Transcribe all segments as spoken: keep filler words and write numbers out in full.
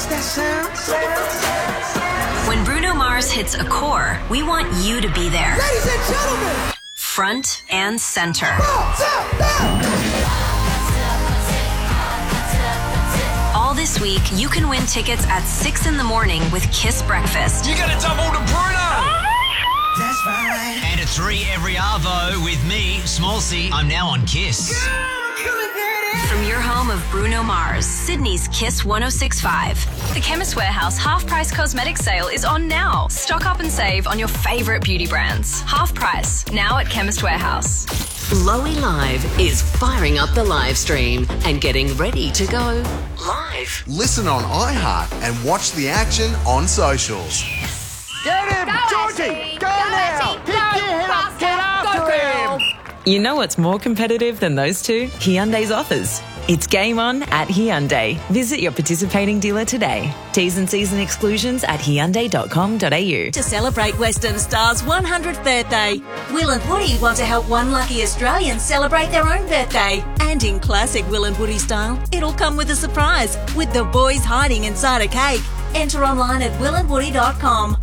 that sound? When Bruno Mars hits a core, we want you to be there. Ladies and gentlemen, front and center. All this week, you can win tickets at six in the morning with Kiss Breakfast. You got to double to Bruno. That's right. And at three every Arvo with me, Small C. I'm now on Kiss. From your home of Bruno Mars, Sydney's Kiss one oh six point five. The Chemist Warehouse half-price cosmetic sale is on now. Stock up and save on your favourite beauty brands. Half price, now at Chemist Warehouse. Lowy Live is firing up the live stream and getting ready to go live. Listen on iHeart and watch the action on socials. Get him, Georgie! Go, now! Pick your head up, get after him! You know what's more competitive than those two? Hyundai's offers. It's game on at Hyundai. Visit your participating dealer today. T's and C's and exclusions at hyundai dot com dot a u. To celebrate Western Star's one hundredth birthday, Will and Woody want to help one lucky Australian celebrate their own birthday. And in classic Will and Woody style, it'll come with a surprise, with the boys hiding inside a cake. Enter online at will and woody dot com.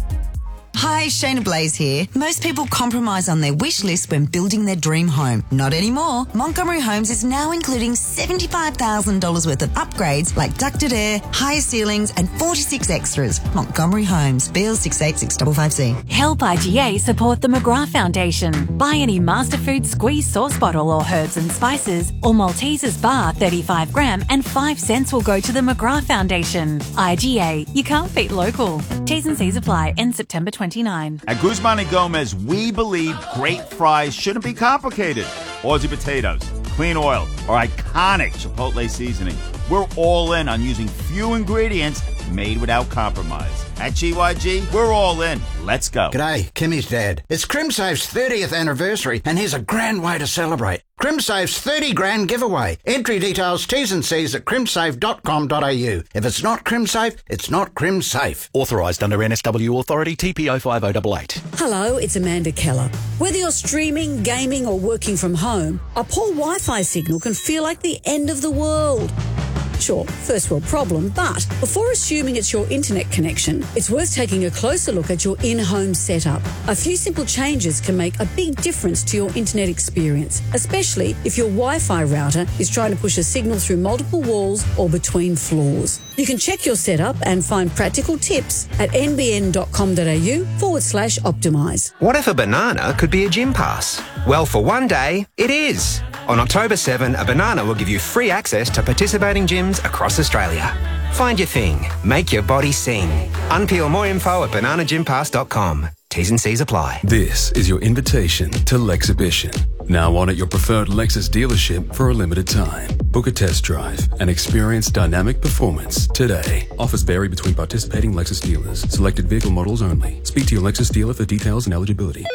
Hi, Shayna Blaze here. Most people compromise on their wish list when building their dream home. Not anymore. Montgomery Homes is now including seventy-five thousand dollars worth of upgrades like ducted air, higher ceilings and forty-six extras. Montgomery Homes, B L six eight six five five C. Help I G A support the McGrath Foundation. Buy any Masterfood squeeze sauce bottle or herbs and spices or Maltesers bar thirty-five gram and five cents will go to the McGrath Foundation. I G A, you can't beat local. T's and C's apply. End September twenty-ninth. At Guzman and Gomez, we believe great fries shouldn't be complicated. Aussie potatoes, clean oil, or iconic Chipotle seasoning. We're all in on using few ingredients made without compromise. At G Y G, we're all in. Let's go. G'day, Kimmy's dad. It's CrimSafe's thirtieth anniversary, and here's a grand way to celebrate. CrimSafe's thirty grand giveaway. Entry details, T's and C's at crimsafe dot com dot a u. If it's not CrimSafe, it's not CrimSafe. Authorised under N S W Authority T P O five oh eight eight. Hello, it's Amanda Keller. Whether you're streaming, gaming or working from home, a poor Wi-Fi signal can feel like the end of the world. Sure, first world problem, but before assuming it's your internet connection, it's worth taking a closer look at your in-home setup. A few simple changes can make a big difference to your internet experience, especially if your Wi-Fi router is trying to push a signal through multiple walls or between floors. You can check your setup and find practical tips at nbn dot com dot a u forward slash optimise. What if a banana could be a gym pass? Well, for one day, it is. On October seventh, a banana will give you free access to participating gyms across Australia. Find your thing. Make your body sing. Unpeel more info at banana gym pass dot com. T's and C's apply. This is your invitation to Lexhibition. Now on at your preferred Lexus dealership for a limited time. Book a test drive and experience dynamic performance today. Offers vary between participating Lexus dealers. Selected vehicle models only. Speak to your Lexus dealer for details and eligibility.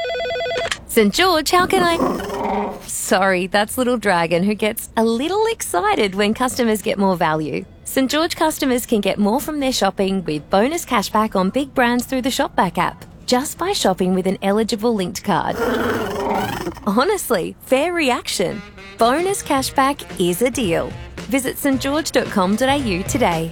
St George, how can I... Sorry, that's Little Dragon, who gets a little excited when customers get more value. St George customers can get more from their shopping with bonus cashback on big brands through the Shopback app, just by shopping with an eligible linked card. Honestly, fair reaction. Bonus cashback is a deal. Visit st george dot com dot a u today.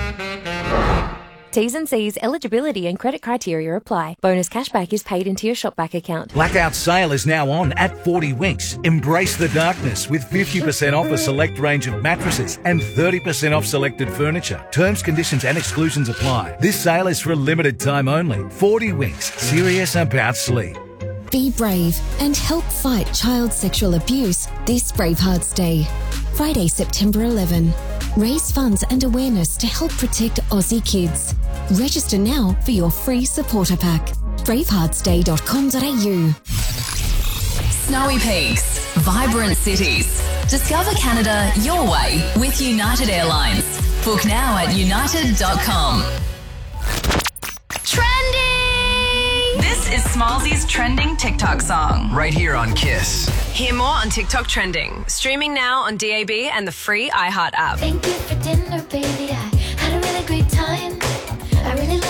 T's and C's, eligibility and credit criteria apply. Bonus cashback is paid into your Shopback account. Blackout sale is now on at forty Winks. Embrace the darkness with fifty percent off a select range of mattresses and thirty percent off selected furniture. Terms, conditions and exclusions apply. This sale is for a limited time only. forty Winks. Serious about sleep. Be brave and help fight child sexual abuse this Bravehearts Day. Friday, September eleventh. Raise funds and awareness to help protect Aussie kids. Register now for your free supporter pack. bravehearts day dot com dot a u. Snowy peaks, vibrant cities. Discover Canada your way with United Airlines. Book now at united dot com. Trending! This is Smallsy's trending TikTok song. Right here on Kiss. Hear more on TikTok Trending. Streaming now on D A B and the free iHeart app. Thank you for dinner, baby. I had a really great time. I really love